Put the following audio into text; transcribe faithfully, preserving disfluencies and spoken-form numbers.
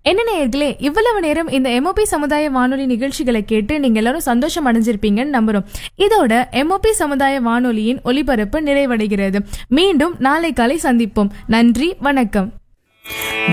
என்ன நேயர்களே, இவ்வளவு நேரம் இந்த எம்ஓபி சமுதாய வானொலி நிகழ்ச்சிகளை கேட்டு நீங்க எல்லாரும் சந்தோஷம் அடைஞ்சிருப்பீங்கன்னு நம்புறோம். இதோட எம்ஓபி சமுதாய வானொலியின் ஒலிபரப்பு நிறைவடைகிறது. மீண்டும் நாளை காலை சந்திப்போம். நன்றி, வணக்கம்.